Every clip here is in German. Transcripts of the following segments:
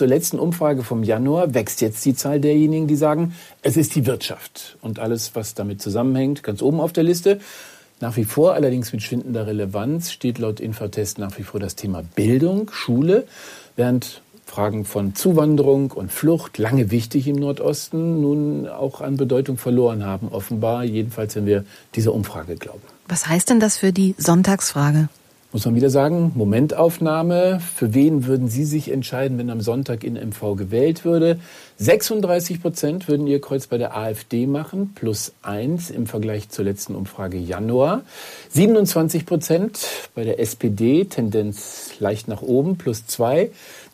zur letzten Umfrage vom Januar wächst jetzt die Zahl derjenigen, die sagen, es ist die Wirtschaft. Und alles, was damit zusammenhängt, ganz oben auf der Liste. Nach wie vor, allerdings mit schwindender Relevanz, steht laut Infratest nach wie vor das Thema Bildung, Schule, während Fragen von Zuwanderung und Flucht, lange wichtig im Nordosten, nun auch an Bedeutung verloren haben, offenbar, jedenfalls wenn wir dieser Umfrage glauben. Was heißt denn das für die Sonntagsfrage? Muss man wieder sagen, Momentaufnahme. Für wen würden Sie sich entscheiden, wenn am Sonntag in MV gewählt würde? 36% würden ihr Kreuz bei der AfD machen, +1 im Vergleich zur letzten Umfrage Januar. 27% bei der SPD, Tendenz leicht nach oben, +2.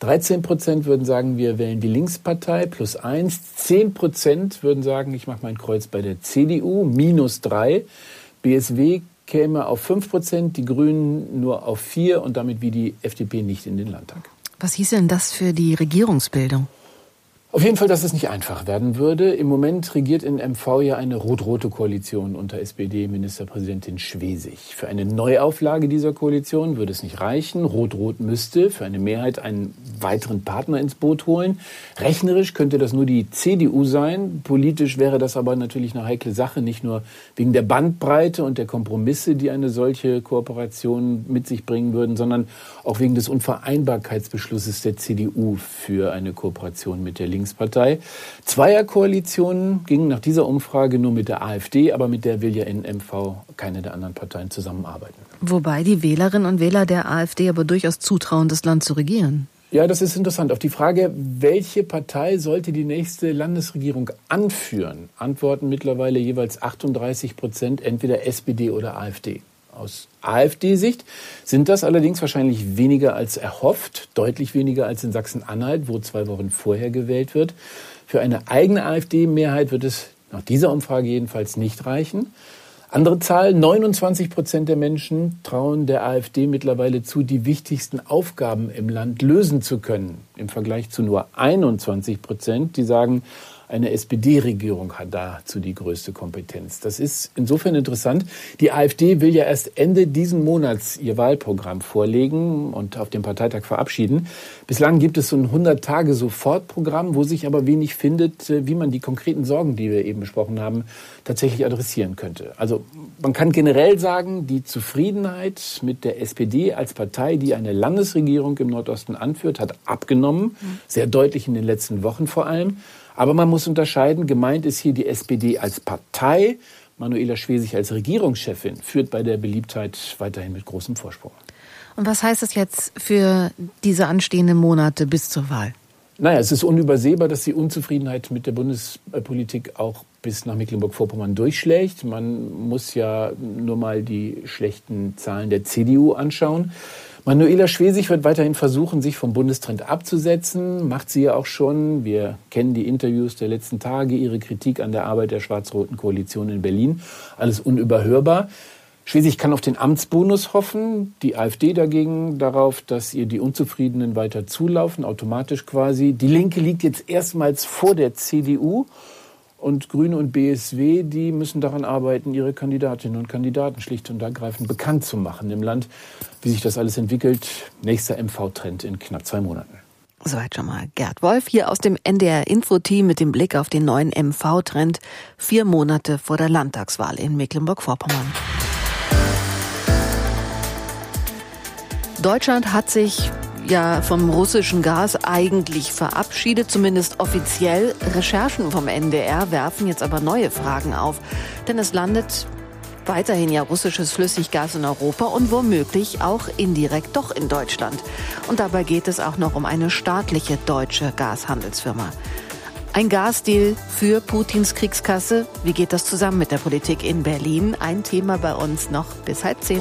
13% würden sagen, wir wählen die Linkspartei, +1. 10% würden sagen, ich mache mein Kreuz bei der CDU, -3. BSW käme auf 5%, die Grünen nur auf 4% und damit wie die FDP nicht in den Landtag. Was hieß denn das für die Regierungsbildung? Auf jeden Fall, dass es nicht einfach werden würde. Im Moment regiert in MV ja eine rot-rote Koalition unter SPD-Ministerpräsidentin Schwesig. Für eine Neuauflage dieser Koalition würde es nicht reichen. Rot-rot müsste für eine Mehrheit einen weiteren Partner ins Boot holen. Rechnerisch könnte das nur die CDU sein. Politisch wäre das aber natürlich eine heikle Sache, nicht nur wegen der Bandbreite und der Kompromisse, die eine solche Kooperation mit sich bringen würden, sondern auch wegen des Unvereinbarkeitsbeschlusses der CDU für eine Kooperation mit der Linkspartei. Zweierkoalitionen gingen nach dieser Umfrage nur mit der AfD, aber mit der will ja in MV keine der anderen Parteien zusammenarbeiten. Wobei die Wählerinnen und Wähler der AfD aber durchaus zutrauen, das Land zu regieren. Ja, das ist interessant. Auf die Frage, welche Partei sollte die nächste Landesregierung anführen, antworten mittlerweile jeweils 38%, entweder SPD oder AfD. Aus AfD-Sicht sind das allerdings wahrscheinlich weniger als erhofft, deutlich weniger als in Sachsen-Anhalt, wo 2 Wochen vorher gewählt wird. Für eine eigene AfD-Mehrheit wird es nach dieser Umfrage jedenfalls nicht reichen. Andere Zahl, 29% der Menschen trauen der AfD mittlerweile zu, die wichtigsten Aufgaben im Land lösen zu können. Im Vergleich zu nur 21%, die sagen, eine SPD-Regierung hat dazu die größte Kompetenz. Das ist insofern interessant. Die AfD will ja erst Ende diesen Monats ihr Wahlprogramm vorlegen und auf dem Parteitag verabschieden. Bislang gibt es so ein 100-Tage-Sofortprogramm, wo sich aber wenig findet, wie man die konkreten Sorgen, die wir eben besprochen haben, tatsächlich adressieren könnte. Also man kann generell sagen, die Zufriedenheit mit der SPD als Partei, die eine Landesregierung im Nordosten anführt, hat abgenommen. Sehr deutlich in den letzten Wochen vor allem. Aber man muss unterscheiden, gemeint ist hier die SPD als Partei. Manuela Schwesig als Regierungschefin führt bei der Beliebtheit weiterhin mit großem Vorsprung. Und was heißt das jetzt für diese anstehenden Monate bis zur Wahl? Naja, es ist unübersehbar, dass die Unzufriedenheit mit der Bundespolitik auch bis nach Mecklenburg-Vorpommern durchschlägt. Man muss ja nur mal die schlechten Zahlen der CDU anschauen. Manuela Schwesig wird weiterhin versuchen, sich vom Bundestrend abzusetzen. Macht sie ja auch schon. Wir kennen die Interviews der letzten Tage, ihre Kritik an der Arbeit der schwarz-roten Koalition in Berlin. Alles unüberhörbar. Schwesig kann auf den Amtsbonus hoffen. Die AfD dagegen darauf, dass ihr die Unzufriedenen weiter zulaufen, automatisch quasi. Die Linke liegt jetzt erstmals vor der CDU. Und Grüne und BSW, die müssen daran arbeiten, ihre Kandidatinnen und Kandidaten schlicht und ergreifend bekannt zu machen im Land. Wie sich das alles entwickelt, nächster MV-Trend in knapp 2 Monaten. Soweit schon mal Gerd Wolf hier aus dem NDR-Info-Team mit dem Blick auf den neuen MV-Trend 4 Monate vor der Landtagswahl in Mecklenburg-Vorpommern. Deutschland hat sich vom russischen Gas eigentlich verabschiedet, zumindest offiziell. Recherchen vom NDR werfen jetzt aber neue Fragen auf, denn es landet weiterhin ja russisches Flüssiggas in Europa und womöglich auch indirekt doch in Deutschland. Und dabei geht es auch noch um eine staatliche deutsche Gashandelsfirma. Ein Gasdeal für Putins Kriegskasse. Wie geht das zusammen mit der Politik in Berlin? Ein Thema bei uns noch bis 9:30.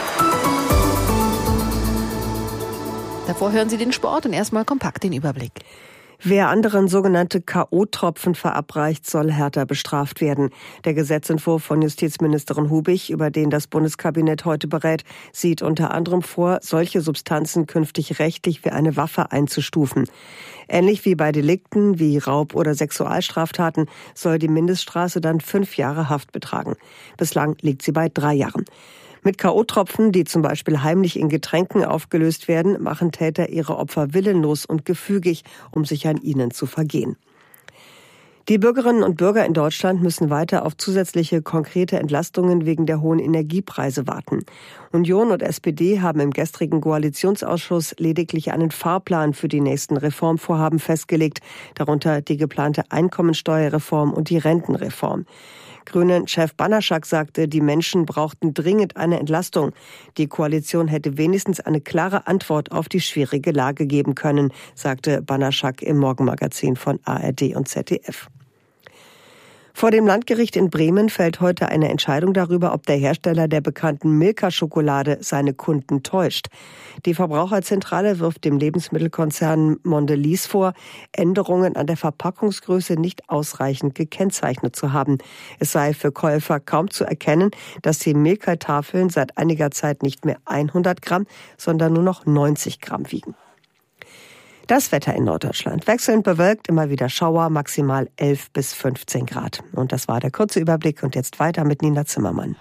Davor hören Sie den Sport und erstmal kompakt den Überblick. Wer anderen sogenannte K.O.-Tropfen verabreicht, soll härter bestraft werden. Der Gesetzentwurf von Justizministerin Hubig, über den das Bundeskabinett heute berät, sieht unter anderem vor, solche Substanzen künftig rechtlich wie eine Waffe einzustufen. Ähnlich wie bei Delikten wie Raub- oder Sexualstraftaten soll die Mindeststrafe dann 5 Jahre Haft betragen. Bislang liegt sie bei 3 Jahren. Mit K.O.-Tropfen, die zum Beispiel heimlich in Getränken aufgelöst werden, machen Täter ihre Opfer willenlos und gefügig, um sich an ihnen zu vergehen. Die Bürgerinnen und Bürger in Deutschland müssen weiter auf zusätzliche konkrete Entlastungen wegen der hohen Energiepreise warten. Union und SPD haben im gestrigen Koalitionsausschuss lediglich einen Fahrplan für die nächsten Reformvorhaben festgelegt, darunter die geplante Einkommensteuerreform und die Rentenreform. Grünen-Chef Banaschak sagte, die Menschen brauchten dringend eine Entlastung. Die Koalition hätte wenigstens eine klare Antwort auf die schwierige Lage geben können, sagte Banaschak im Morgenmagazin von ARD und ZDF. Vor dem Landgericht in Bremen fällt heute eine Entscheidung darüber, ob der Hersteller der bekannten Milka-Schokolade seine Kunden täuscht. Die Verbraucherzentrale wirft dem Lebensmittelkonzern Mondelez vor, Änderungen an der Verpackungsgröße nicht ausreichend gekennzeichnet zu haben. Es sei für Käufer kaum zu erkennen, dass die Milka-Tafeln seit einiger Zeit nicht mehr 100 Gramm, sondern nur noch 90 Gramm wiegen. Das Wetter in Norddeutschland. Wechselnd bewölkt, immer wieder Schauer, maximal 11 bis 15 Grad. Und das war der kurze Überblick. Und jetzt weiter mit Nina Zimmermann.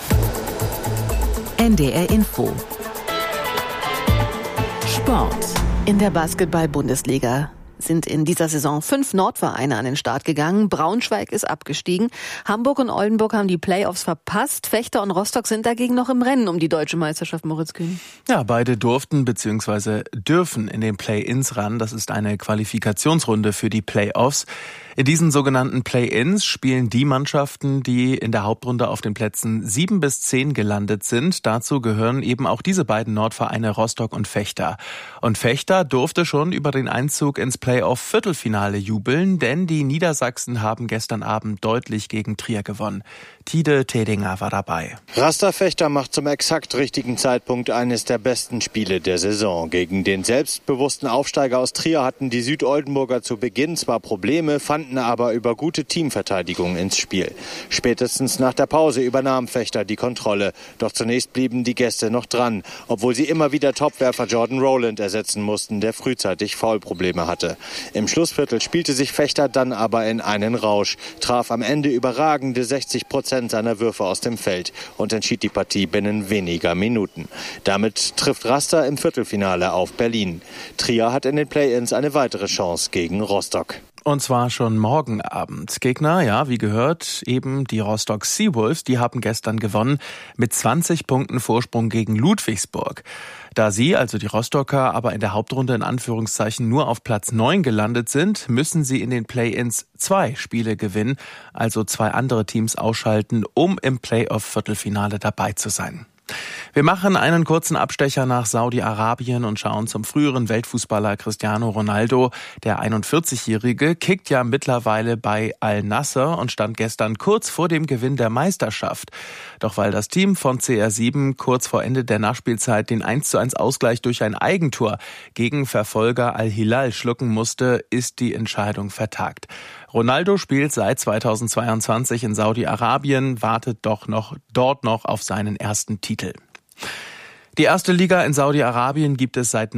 NDR Info. Sport. In der Basketball-Bundesliga sind in dieser Saison 5 Nordvereine an den Start gegangen. Braunschweig ist abgestiegen. Hamburg und Oldenburg haben die Playoffs verpasst. Fechter und Rostock sind dagegen noch im Rennen um die deutsche Meisterschaft, Moritz Kühn. Ja, beide durften bzw. dürfen in den Play-ins ran. Das ist eine Qualifikationsrunde für die Playoffs. In diesen sogenannten Play-ins spielen die Mannschaften, die in der Hauptrunde auf den Plätzen 7 bis 10 gelandet sind. Dazu gehören eben auch diese beiden Nordvereine Rostock und Fechter. Und Fechter durfte schon über den Einzug ins Playoff-Viertelfinale jubeln, denn die Niedersachsen haben gestern Abend deutlich gegen Trier gewonnen. Tide Tedinger war dabei. Raster Fechter macht zum exakt richtigen Zeitpunkt eines der besten Spiele der Saison. Gegen den selbstbewussten Aufsteiger aus Trier hatten die Südoldenburger zu Beginn zwar Probleme, fanden aber über gute Teamverteidigung ins Spiel. Spätestens nach der Pause übernahm Fechter die Kontrolle. Doch zunächst blieben die Gäste noch dran, obwohl sie immer wieder Topwerfer Jordan Rowland ersetzen mussten, der frühzeitig Foulprobleme hatte. Im Schlussviertel spielte sich Fechter dann aber in einen Rausch, traf am Ende überragende 60% seiner Würfe aus dem Feld und entschied die Partie binnen weniger Minuten. Damit trifft Raster im Viertelfinale auf Berlin. Trier hat in den Play-ins eine weitere Chance gegen Rostock. Und zwar schon morgen Abend. Gegner, ja, wie gehört, eben die Rostock Seawolves, die haben gestern gewonnen mit 20 Punkten Vorsprung gegen Ludwigsburg. Da sie, also die Rostocker, aber in der Hauptrunde in Anführungszeichen nur auf Platz 9 gelandet sind, müssen sie in den Play-ins 2 Spiele gewinnen, also 2 andere Teams ausschalten, um im Playoff-Viertelfinale dabei zu sein. Wir machen einen kurzen Abstecher nach Saudi-Arabien und schauen zum früheren Weltfußballer Cristiano Ronaldo. Der 41-Jährige kickt ja mittlerweile bei Al-Nassr und stand gestern kurz vor dem Gewinn der Meisterschaft. Doch weil das Team von CR7 kurz vor Ende der Nachspielzeit den 1:1 Ausgleich durch ein Eigentor gegen Verfolger Al-Hilal schlucken musste, ist die Entscheidung vertagt. Ronaldo spielt seit 2022 in Saudi-Arabien, wartet doch dort noch auf seinen ersten Titel. Die erste Liga in Saudi-Arabien gibt es seit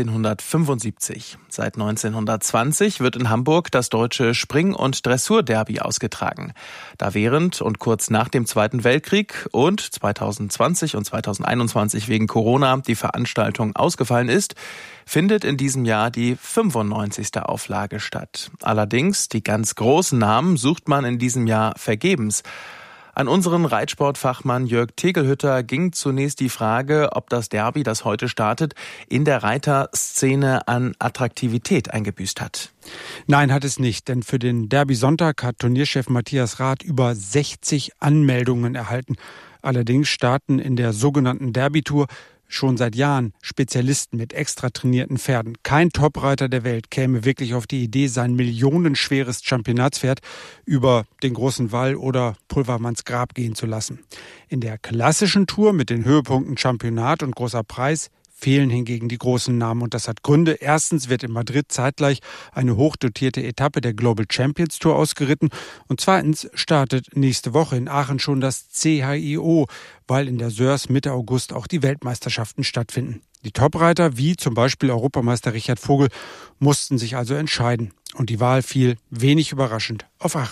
1975. Seit 1920 wird in Hamburg das deutsche Spring- und Dressur-Derby ausgetragen. Da während und kurz nach dem Zweiten Weltkrieg und 2020 und 2021 wegen Corona die Veranstaltung ausgefallen ist, findet in diesem Jahr die 95. Auflage statt. Allerdings, die ganz großen Namen sucht man in diesem Jahr vergebens. An unseren Reitsportfachmann Jörg Tegelhütter ging zunächst die Frage, ob das Derby, das heute startet, in der Reiterszene an Attraktivität eingebüßt hat. Nein, hat es nicht, denn für den Derby-Sonntag hat Turnierchef Matthias Rath über 60 Anmeldungen erhalten. Allerdings starten in der sogenannten Derby-Tour schon seit Jahren Spezialisten mit extra trainierten Pferden. Kein Topreiter der Welt käme wirklich auf die Idee, sein millionenschweres Championatspferd über den Großen Wall oder Pulvermanns Grab gehen zu lassen. In der klassischen Tour mit den Höhepunkten Championat und Großer Preis fehlen hingegen die großen Namen und das hat Gründe. Erstens wird in Madrid zeitgleich eine hochdotierte Etappe der Global Champions Tour ausgeritten und zweitens startet nächste Woche in Aachen schon das CHIO, weil in der Sörs Mitte August auch die Weltmeisterschaften stattfinden. Die Topreiter, wie zum Beispiel Europameister Richard Vogel, mussten sich also entscheiden und die Wahl fiel wenig überraschend auf Aachen.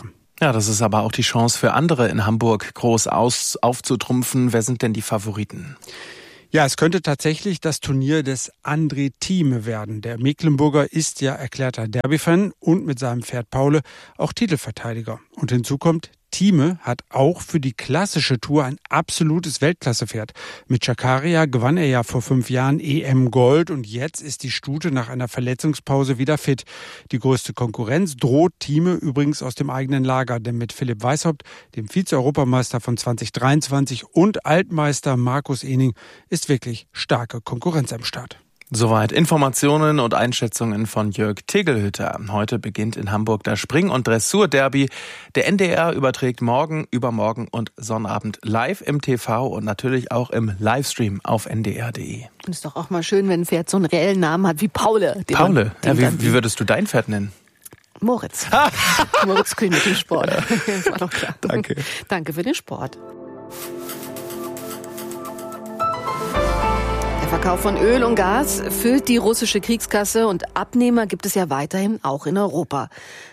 Ja, das ist aber auch die Chance für andere in Hamburg groß aufzutrumpfen. Wer sind denn die Favoriten? Ja, es könnte tatsächlich das Turnier des André Thieme werden. Der Mecklenburger ist ja erklärter Derby-Fan und mit seinem Pferd Paule auch Titelverteidiger. Und hinzu kommt, Thieme hat auch für die klassische Tour ein absolutes Weltklassepferd. Mit Chakaria gewann er ja vor 5 Jahren EM Gold und jetzt ist die Stute nach einer Verletzungspause wieder fit. Die größte Konkurrenz droht Thieme übrigens aus dem eigenen Lager, denn mit Philipp Weishaupt, dem Vize-Europameister von 2023 und Altmeister Markus Ening ist wirklich starke Konkurrenz am Start. Soweit Informationen und Einschätzungen von Jörg Tegelhütter. Heute beginnt in Hamburg das Spring- und Dressur-Derby. Der NDR überträgt morgen, übermorgen und Sonnabend live im TV und natürlich auch im Livestream auf ndr.de. Und ist doch auch mal schön, wenn ein Pferd so einen reellen Namen hat wie Paule. Paule? Ja, wie würdest du dein Pferd nennen? Moritz. Moritz König im Sport. Das war doch klar. Danke. Danke für den Sport. Der Verkauf von Öl und Gas füllt die russische Kriegskasse und Abnehmer gibt es ja weiterhin auch in Europa.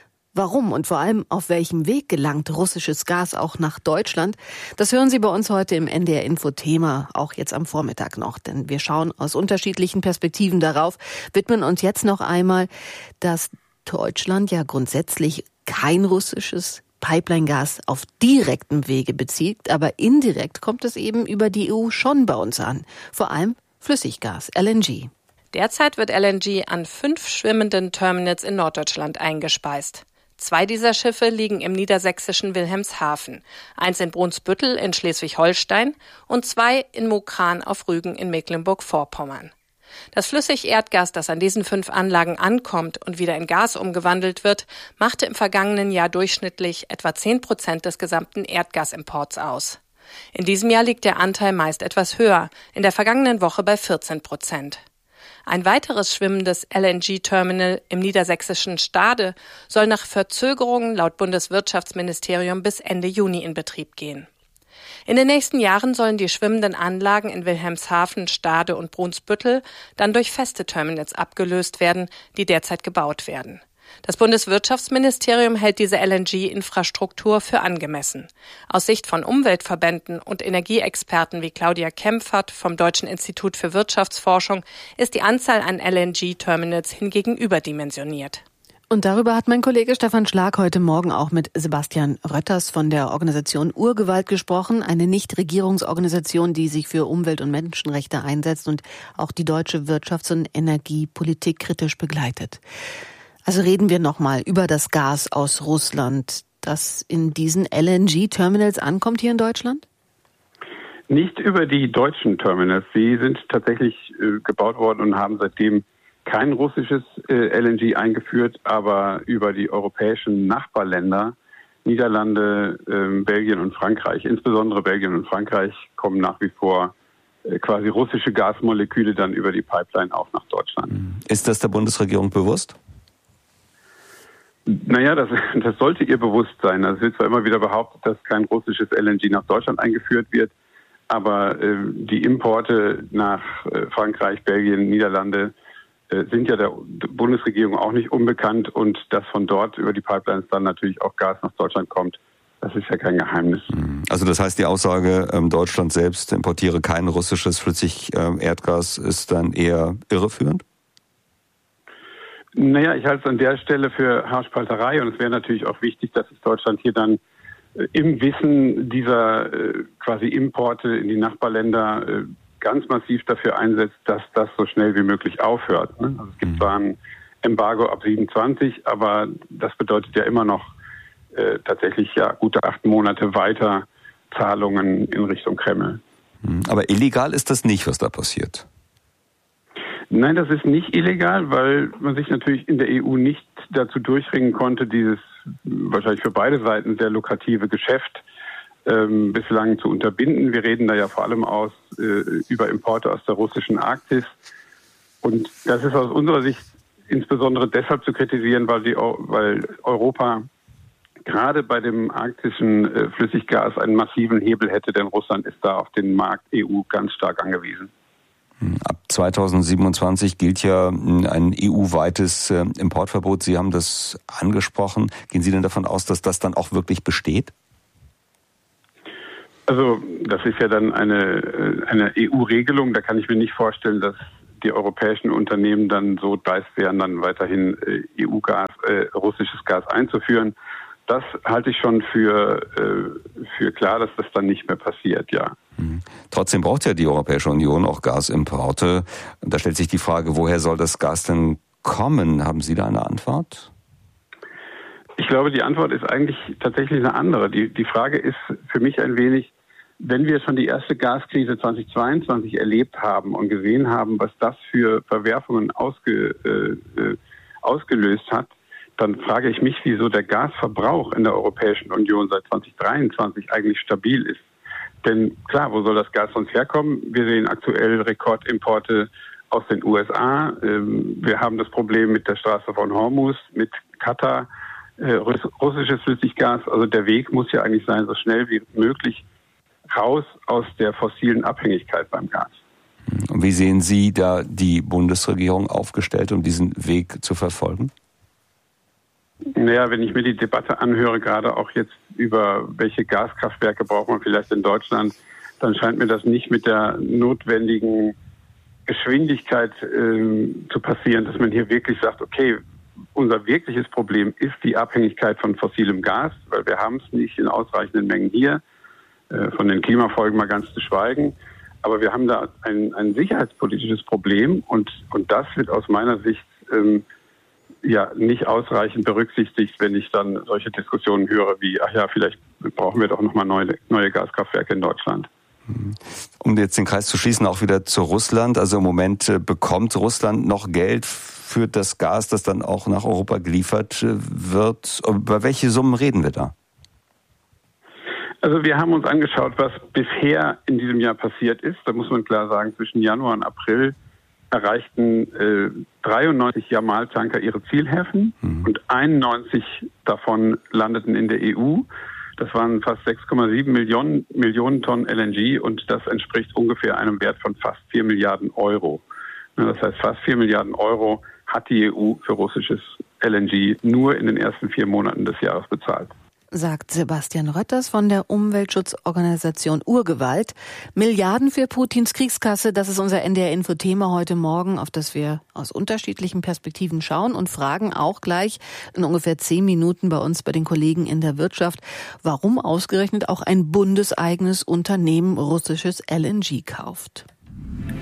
Warum und vor allem auf welchem Weg gelangt russisches Gas auch nach Deutschland? Das hören Sie bei uns heute im NDR-Info-Thema, auch jetzt am Vormittag noch. Denn wir schauen aus unterschiedlichen Perspektiven darauf, widmen uns jetzt noch einmal, dass Deutschland ja grundsätzlich kein russisches Pipeline-Gas auf direktem Wege bezieht, aber indirekt kommt es eben über die EU schon bei uns an. Vor allem Flüssiggas, LNG. Derzeit wird LNG an 5 schwimmenden Terminals in Norddeutschland eingespeist. 2 dieser Schiffe liegen im niedersächsischen Wilhelmshaven, 1 in Brunsbüttel in Schleswig-Holstein und 2 in Mokran auf Rügen in Mecklenburg-Vorpommern. Das Flüssigerdgas, das an diesen 5 Anlagen ankommt und wieder in Gas umgewandelt wird, machte im vergangenen Jahr durchschnittlich etwa 10% des gesamten Erdgasimports aus. In diesem Jahr liegt der Anteil meist etwas höher, in der vergangenen Woche bei 14%. Ein weiteres schwimmendes LNG-Terminal im niedersächsischen Stade soll nach Verzögerungen laut Bundeswirtschaftsministerium bis Ende Juni in Betrieb gehen. In den nächsten Jahren sollen die schwimmenden Anlagen in Wilhelmshaven, Stade und Brunsbüttel dann durch feste Terminals abgelöst werden, die derzeit gebaut werden. Das Bundeswirtschaftsministerium hält diese LNG-Infrastruktur für angemessen. Aus Sicht von Umweltverbänden und Energieexperten wie Claudia Kempfert vom Deutschen Institut für Wirtschaftsforschung ist die Anzahl an LNG-Terminals hingegen überdimensioniert. Und darüber hat mein Kollege Stefan Schlag heute Morgen auch mit Sebastian Rötters von der Organisation Urgewalt gesprochen, eine Nichtregierungsorganisation, die sich für Umwelt- und Menschenrechte einsetzt und auch die deutsche Wirtschafts- und Energiepolitik kritisch begleitet. Also reden wir nochmal über das Gas aus Russland, das in diesen LNG-Terminals ankommt hier in Deutschland? Nicht über die deutschen Terminals. Sie sind tatsächlich gebaut worden und haben seitdem kein russisches LNG eingeführt, aber über die europäischen Nachbarländer, Niederlande, Belgien und Frankreich, insbesondere Belgien und Frankreich, kommen nach wie vor quasi russische Gasmoleküle dann über die Pipeline auch nach Deutschland. Ist das der Bundesregierung bewusst? Naja, das sollte ihr bewusst sein. Also es wird zwar immer wieder behauptet, dass kein russisches LNG nach Deutschland eingeführt wird, aber die Importe nach Frankreich, Belgien, Niederlande sind ja der Bundesregierung auch nicht unbekannt und dass von dort über die Pipelines dann natürlich auch Gas nach Deutschland kommt, das ist ja kein Geheimnis. Also das heißt, die Aussage, Deutschland selbst importiere kein russisches Flüssigerdgas, ist dann eher irreführend? Naja, ich halte es an der Stelle für Haarspalterei und es wäre natürlich auch wichtig, dass sich Deutschland hier dann im Wissen dieser quasi Importe in die Nachbarländer ganz massiv dafür einsetzt, dass das so schnell wie möglich aufhört. Also es gibt zwar ein Embargo ab 27, aber das bedeutet ja immer noch tatsächlich ja gute 8 Monate weiter Zahlungen in Richtung Kreml. Aber illegal ist das nicht, was da passiert. Nein, das ist nicht illegal, weil man sich natürlich in der EU nicht dazu durchringen konnte, dieses wahrscheinlich für beide Seiten sehr lukrative Geschäft bislang zu unterbinden. Wir reden da ja vor allem über Importe aus der russischen Arktis. Und das ist aus unserer Sicht insbesondere deshalb zu kritisieren, weil Europa gerade bei dem arktischen Flüssiggas einen massiven Hebel hätte, denn Russland ist da auf den Markt EU ganz stark angewiesen. Ab 2027 gilt ja ein EU-weites Importverbot. Sie haben das angesprochen. Gehen Sie denn davon aus, dass das dann auch wirklich besteht? Also das ist ja dann eine EU-Regelung. Da kann ich mir nicht vorstellen, dass die europäischen Unternehmen dann so dreist wären, dann weiterhin EU-Gas, russisches Gas einzuführen. Das halte ich schon für klar, dass das dann nicht mehr passiert, ja. Trotzdem braucht ja die Europäische Union auch Gasimporte. Da stellt sich die Frage, woher soll das Gas denn kommen? Haben Sie da eine Antwort? Ich glaube, die Antwort ist eigentlich tatsächlich eine andere. Die Frage ist für mich ein wenig, wenn wir schon die erste Gaskrise 2022 erlebt haben und gesehen haben, was das für Verwerfungen ausgelöst hat, dann frage ich mich, wieso der Gasverbrauch in der Europäischen Union seit 2023 eigentlich stabil ist. Denn klar, wo soll das Gas sonst herkommen? Wir sehen aktuell Rekordimporte aus den USA. Wir haben das Problem mit der Straße von Hormuz, mit Katar, russisches Flüssiggas. Also der Weg muss ja eigentlich sein, so schnell wie möglich raus aus der fossilen Abhängigkeit beim Gas. Und wie sehen Sie da die Bundesregierung aufgestellt, um diesen Weg zu verfolgen? Naja, wenn ich mir die Debatte anhöre, gerade auch jetzt über welche Gaskraftwerke braucht man vielleicht in Deutschland, dann scheint mir das nicht mit der notwendigen Geschwindigkeit zu passieren, dass man hier wirklich sagt, okay, unser wirkliches Problem ist die Abhängigkeit von fossilem Gas, weil wir haben es nicht in ausreichenden Mengen hier, von den Klimafolgen mal ganz zu schweigen. Aber wir haben da ein sicherheitspolitisches Problem und das wird aus meiner Sicht nicht ausreichend berücksichtigt, wenn ich dann solche Diskussionen höre wie, vielleicht brauchen wir doch nochmal neue Gaskraftwerke in Deutschland. Um jetzt den Kreis zu schließen, auch wieder zu Russland. Also im Moment bekommt Russland noch Geld für das Gas, das dann auch nach Europa geliefert wird. Über welche Summen reden wir da? Also wir haben uns angeschaut, was bisher in diesem Jahr passiert ist. Da muss man klar sagen, zwischen Januar und April erreichten 93 Jamal-Tanker ihre Zielhäfen und 91 davon landeten in der EU. Das waren fast 6,7 Millionen Tonnen LNG und das entspricht ungefähr einem Wert von fast 4 Milliarden Euro. Das heißt, fast 4 Milliarden Euro hat die EU für russisches LNG nur in den ersten 4 Monaten des Jahres bezahlt. Sagt Sebastian Rötters von der Umweltschutzorganisation Urgewalt. Milliarden für Putins Kriegskasse, das ist unser NDR-Info-Thema heute Morgen, auf das wir aus unterschiedlichen Perspektiven schauen und fragen auch gleich in ungefähr 10 Minuten bei uns bei den Kollegen in der Wirtschaft, warum ausgerechnet auch ein bundeseigenes Unternehmen russisches LNG kauft.